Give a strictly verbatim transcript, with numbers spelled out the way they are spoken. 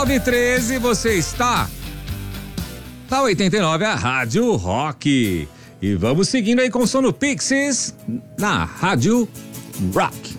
nove e treze, você está na oitenta e nove, a Rádio Rock. E vamos seguindo aí com o som do Pixies na Rádio Rock.